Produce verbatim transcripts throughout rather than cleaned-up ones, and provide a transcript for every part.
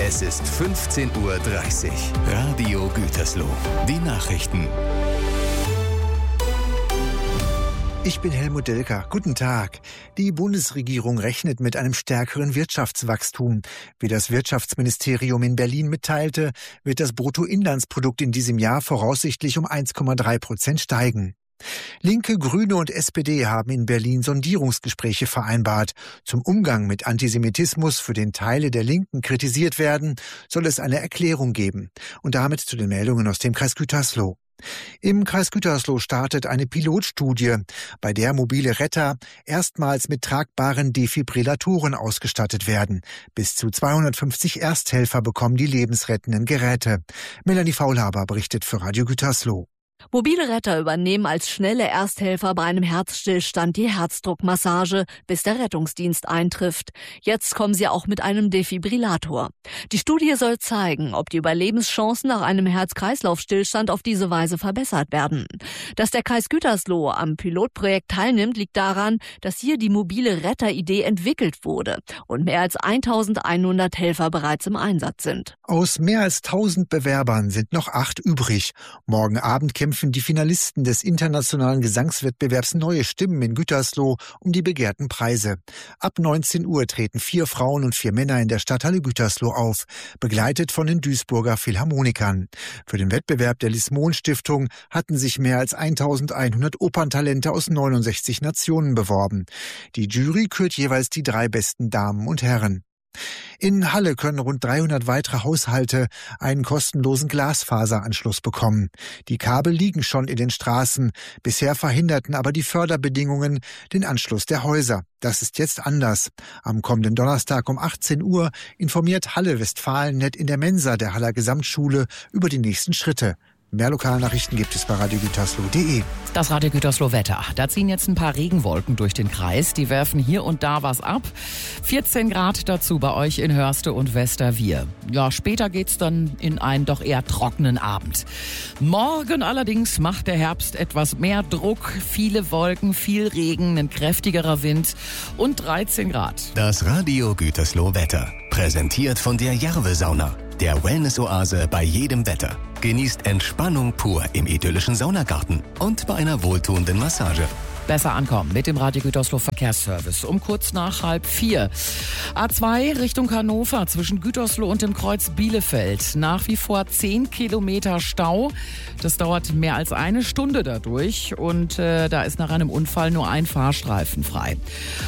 Es ist fünfzehn Uhr dreißig. Radio Gütersloh. Die Nachrichten. Ich bin Helmut Delker. Guten Tag. Die Bundesregierung rechnet mit einem stärkeren Wirtschaftswachstum. Wie das Wirtschaftsministerium in Berlin mitteilte, wird das Bruttoinlandsprodukt in diesem Jahr voraussichtlich um eins Komma drei Prozent steigen. Linke, Grüne und S P D haben in Berlin Sondierungsgespräche vereinbart. Zum Umgang mit Antisemitismus, für den Teile der Linken kritisiert werden, soll es eine Erklärung geben. Und damit zu den Meldungen aus dem Kreis Gütersloh. Im Kreis Gütersloh startet eine Pilotstudie, bei der mobile Retter erstmals mit tragbaren Defibrillatoren ausgestattet werden. Bis zu zweihundertfünfzig Ersthelfer bekommen die lebensrettenden Geräte. Melanie Faulhaber berichtet für Radio Gütersloh. Mobile Retter übernehmen als schnelle Ersthelfer bei einem Herzstillstand die Herzdruckmassage, bis der Rettungsdienst eintrifft. Jetzt kommen sie auch mit einem Defibrillator. Die Studie soll zeigen, ob die Überlebenschancen nach einem Herz-Kreislauf-Stillstand auf diese Weise verbessert werden. Dass der Kreis Gütersloh am Pilotprojekt teilnimmt, liegt daran, dass hier die mobile Retter-Idee entwickelt wurde und mehr als eintausendeinhundert Helfer bereits im Einsatz sind. Aus mehr als tausend Bewerbern sind noch acht übrig. Morgen Abend kämpfen die Finalisten des internationalen Gesangswettbewerbs Neue Stimmen in Gütersloh um die begehrten Preise. Ab neunzehn Uhr treten vier Frauen und vier Männer in der Stadthalle Gütersloh auf, begleitet von den Duisburger Philharmonikern. Für den Wettbewerb der Lis-Mohn-Stiftung hatten sich mehr als eintausendeinhundert Operntalente aus neunundsechzig Nationen beworben. Die Jury kürt jeweils die drei besten Damen und Herren. In Halle können rund dreihundert weitere Haushalte einen kostenlosen Glasfaseranschluss bekommen. Die Kabel liegen schon in den Straßen. Bisher verhinderten aber die Förderbedingungen den Anschluss der Häuser. Das ist jetzt anders. Am kommenden Donnerstag um achtzehn Uhr informiert Halle Westfalennet in der Mensa der Haller Gesamtschule über die nächsten Schritte. Mehr Lokalnachrichten gibt es bei radio gütersloh punkt de. Das Radio Gütersloh Wetter. Da ziehen jetzt ein paar Regenwolken durch den Kreis. Die werfen hier und da was ab. vierzehn Grad dazu bei euch in Hörste und Westerwier. Ja, später geht's dann in einen doch eher trockenen Abend. Morgen allerdings macht der Herbst etwas mehr Druck. Viele Wolken, viel Regen, ein kräftigerer Wind und dreizehn Grad. Das Radio Gütersloh Wetter. Präsentiert von der Jarve-Sauna. Der Wellness-Oase bei jedem Wetter. Genießt Entspannung pur im idyllischen Saunagarten und bei einer wohltuenden Massage. Besser ankommen mit dem Radio Gütersloh Verkehrsservice um kurz nach halb vier. A zwei Richtung Hannover zwischen Gütersloh und dem Kreuz Bielefeld. Nach wie vor zehn Kilometer Stau. Das dauert mehr als eine Stunde dadurch und äh, da ist nach einem Unfall nur ein Fahrstreifen frei.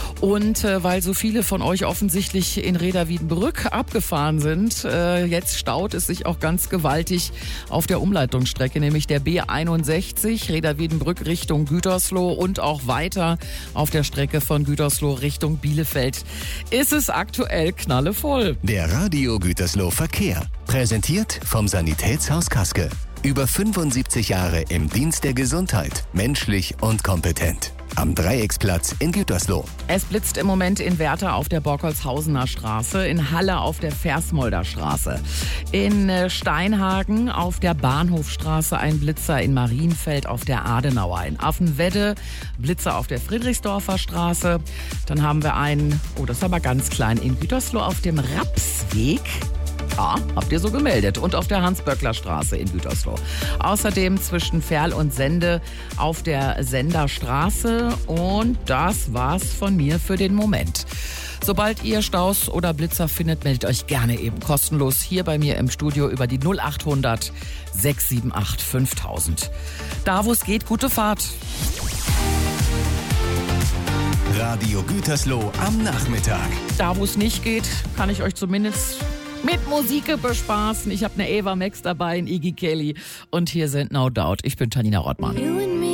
Und äh, weil so viele von euch offensichtlich in Reda-Wiedenbrück abgefahren sind, äh, jetzt staut es sich auch ganz gewaltig auf der Umleitungsstrecke, nämlich der B einundsechzig Reda-Wiedenbrück Richtung Gütersloh und auch auch weiter auf der Strecke von Gütersloh Richtung Bielefeld ist es aktuell knallevoll. Der Radio Gütersloh Verkehr. Präsentiert vom Sanitätshaus Kaske. Über fünfundsiebzig Jahre im Dienst der Gesundheit. Menschlich und kompetent. Am Dreiecksplatz in Gütersloh. Es blitzt im Moment in Werther auf der Borkholzhausener Straße, in Halle auf der Versmolder Straße, in Steinhagen auf der Bahnhofstraße ein Blitzer, in Marienfeld auf der Adenauer, in Affenwedde Blitzer auf der Friedrichsdorfer Straße. Dann haben wir einen, oh das ist aber ganz klein, in Gütersloh auf dem Rapsweg. Ja, habt ihr so gemeldet. Und auf der Hans-Böckler-Straße in Gütersloh. Außerdem zwischen Ferl und Sende auf der Senderstraße. Und das war's von mir für den Moment. Sobald ihr Staus oder Blitzer findet, meldet euch gerne eben kostenlos hier bei mir im Studio über die null achthundert sechs sieben acht fünftausend. Da, wo es geht, gute Fahrt. Radio Gütersloh am Nachmittag. Da, wo es nicht geht, kann ich euch zumindest mit Musik bespaßen. Ich habe eine Ava Max dabei, ein Iggy Kelly und hier sind No Doubt. Ich bin Tanina Rottmann.